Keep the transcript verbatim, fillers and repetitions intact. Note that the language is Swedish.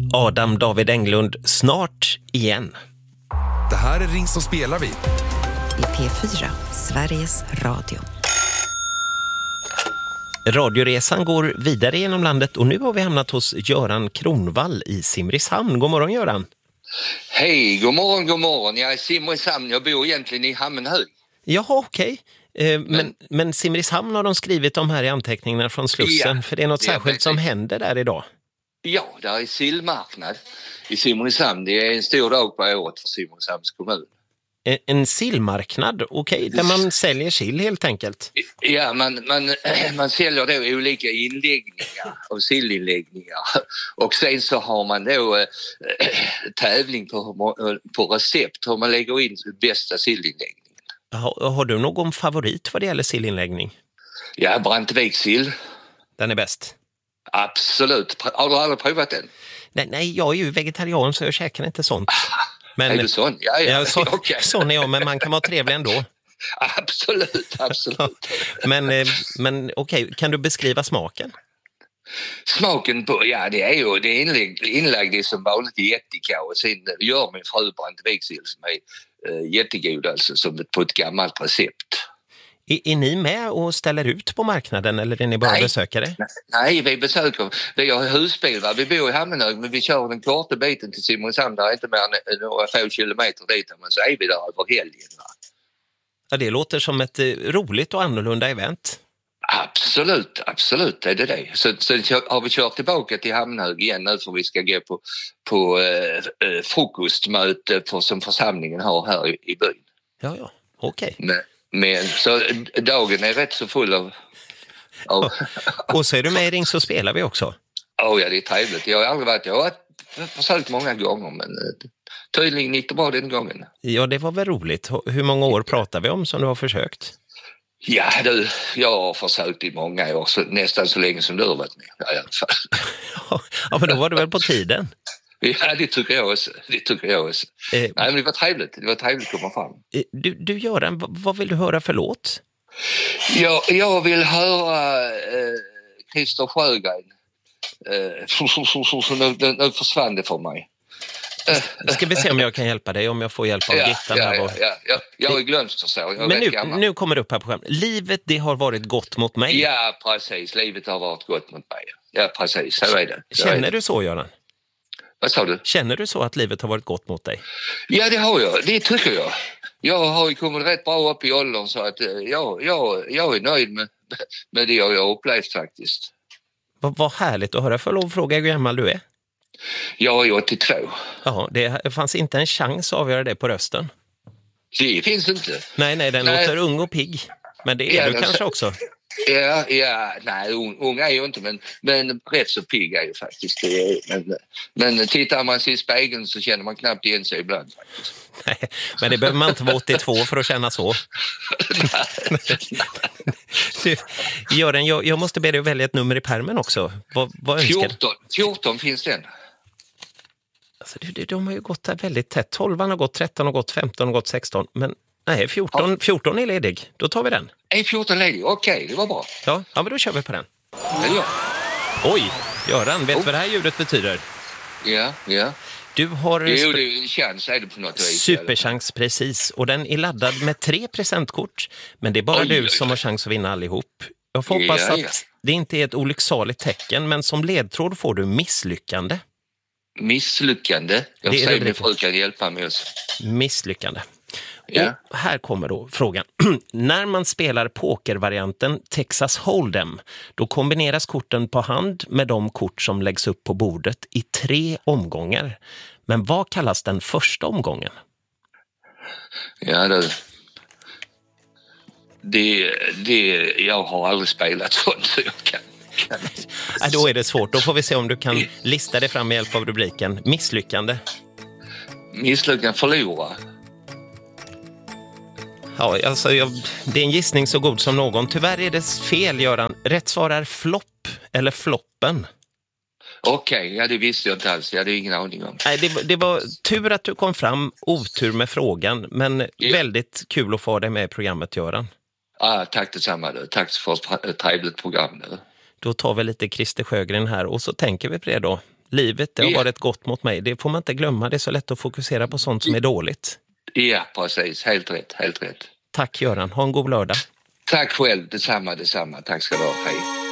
Adam David Englund snart igen. Det här är Ring så spelar vi. I P fyra, Sveriges Radio. Radioresan går vidare genom landet och nu har vi hamnat hos Göran Kronvall i Simrishamn. God morgon Göran. Hej, god morgon, god morgon. Jag är i Simrishamn, jag bor egentligen i Hammenhög. Jaha, okej. Okay. Eh, men, men, men Simrishamn har de skrivit om här i anteckningarna från Slussen. Ja, för det är något det, särskilt det, som händer där idag. Ja, det är sillmarknad i Simrishamn. Det är en stor dag på året för Simrishamns kommun. En, en sillmarknad, okej, okay, där man säljer sill helt enkelt. Ja, man, man, man säljer då olika inläggningar av sillinläggningar. Och sen så har man då äh, tävling på, på recept hur man lägger in bästa sillinläggningen. Har, har du någon favorit vad det gäller sillinläggning? Ja, Brantevik-sill. Den är bäst? Absolut. Har du aldrig provat den? Nej, nej, jag är ju vegetarian så jag käkar inte sånt. Men, är du sån? Ja, ja. ja så, okay. Sån är jag, men man kan vara trevlig ändå. Absolut, absolut. men men okej, okay, kan du beskriva smaken? Smaken på, ja det är ju det är inlagd, inlagd i som vanligt i ättika och sen gör min fru Brantevik-sill som är uh, jättegod alltså som på ett gammalt recept. Är, är ni med och ställer ut på marknaden eller är ni bara nej, besökare? Nej, vi besöker. Vi har husbil, va? Vi bor i Hammenhög men vi kör den korta biten till Simrishamn. Det är inte mer än några få kilometer dit men så är vi där över helgen. Va? Ja, det låter som ett roligt och annorlunda event. Absolut, absolut är det det. Så, så har vi kört tillbaka till Hammenhög igen nu för vi ska gå på, på äh, frukostmöte för, som församlingen har här i, i byn. Ja, ja, okej. Okay. Men, men så dagen är rätt så full av... av och, och så är du med i Ring så spelar vi också. Oh, ja, det är trevligt. Jag har aldrig varit... Jag har försökt många gånger men tydligen inte bra den gången. Ja, det var väl roligt. Hur många år pratar vi om som du har försökt? Ja, du, jag har försökt i många år, så, nästan så länge som du har varit med. Ja, i alla fall. Ja, men då var det väl på tiden? Ja, det tycker jag också. Det tycker jag också. Eh, Nej, men det var trevligt. Det var trevligt att komma fram. Du, du Göran, vad vill du höra för låt? Jag, jag vill höra eh, Christer Sjögren. Eh, nu, nu försvann det för mig. Ska vi se om jag kan hjälpa dig, om jag får hjälp av ja, Gittan. Ja, här ja, ja, ja. Jag är glömst så. Jag men nu, nu kommer det upp här på skärmen. Livet, det har varit gott mot mig. Ja, precis. Livet har varit gott mot mig. Ja, precis. Så är det. Så Känner är det. du så, Göran? Vad sa du? Känner du så att livet har varit gott mot dig? Ja, det har jag. Det tycker jag. Jag har ju kommit rätt bra upp i åldern så att jag, jag, jag är nöjd med, med det jag har upplevt faktiskt. Vad, vad härligt att höra. För lov fråga hur gammal du är. Jag är åttiotvå. Ja, det fanns inte en chans att avgöra det på rösten. Det finns inte. Nej, nej, den nej. låter ung och pigg. Men det är ja, du kanske så... också. Ja, ja, nej, ung, ung är jag inte, men, men rätt så pigg är jag faktiskt. Men, men tittar man sig i spegeln så känner man knappt igen sig ibland faktiskt. Nej, men det behöver man inte vara åttiotvå för att känna så. Du, Göran, jag, jag måste be dig att välja ett nummer i pärmen också. Vad, vad önskar du? fjorton, fjorton finns den. Alltså, de, de har ju gått där väldigt tätt. tolv har gått, tretton har gått, femton har gått, sexton. Men nej, fjorton, ja. fjorton är ledig. Då tar vi den. Är fjorton ledig? Okej, okay, det var bra. Ja, ja, men då kör vi på den. Ja. Oj, Göran, vet du oh. vad det här ljudet betyder? Ja, ja. Du har... Jo, det är en chans, är det på något vis. Superchans, precis. Och den är laddad med tre presentkort. Men det är bara oj, du som har chans att vinna allihop. Jag får hoppas ja, ja. att det inte är ett olycksaligt tecken. Men som ledtråd får du misslyckande. Misslyckande? Jag det säger min fru kan hjälpa mig också. Misslyckande. Ja. Och här kommer då frågan. När man spelar pokervarianten Texas Hold'em, då kombineras korten på hand med de kort som läggs upp på bordet i tre omgångar. Men vad kallas den första omgången? Ja, det, det, det jag har aldrig spelat sånt så jag kan. Ja, då är det svårt. Då får vi se om du kan lista det fram med hjälp av rubriken Misslyckande. Misslyckande, förlora. Ja, alltså jag, det är en gissning så god som någon. Tyvärr är det fel, Göran. Rätt svar är flopp eller floppen. Okej, okay, ja det visste jag inte alls. Jag hade ingen aning om. Nej, det, det var tur att du kom fram, otur med frågan. Men ja. Väldigt kul att få dig med i programmet, Göran. Ah, tack detsamma. Då. Tack för ett trevligt program. Då. Då tar vi lite Christer Sjögren här och så tänker vi på det då. Livet det har Ja. varit gott mot mig. Det får man inte glömma. Det är så lätt att fokusera på sånt som är dåligt. Ja, precis. Helt rätt, helt rätt. Tack Göran. Ha en god lördag. Tack själv. Detsamma, detsamma. Tack ska du ha. Hej.